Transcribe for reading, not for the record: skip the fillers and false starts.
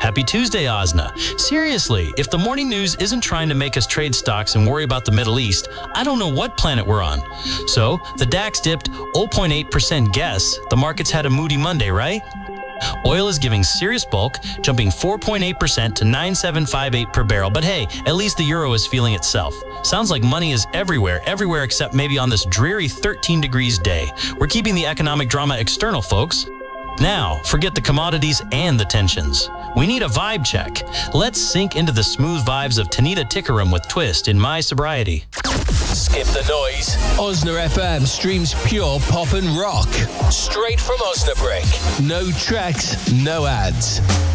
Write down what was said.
Happy Tuesday, Osna. Seriously, if the morning news isn't trying to make us trade stocks and worry about the Middle East, I don't know what planet we're on. So, the DAX dipped 0.8%. Guess the markets had a moody Monday, right? Oil is giving serious bulk, jumping 4.8% to 9,758 per barrel. But hey, at least the euro is feeling itself. Sounds like money is everywhere except maybe on this dreary 13 degrees day. We're keeping the economic drama external, folks. Now, forget the commodities and the tensions. We need a vibe check. Let's sink into the smooth vibes of Tanita Tikaram with Twist in My Sobriety. Skip the noise. Osna FM streams pure pop and rock. Straight from Osnabrück. No tracks, no ads.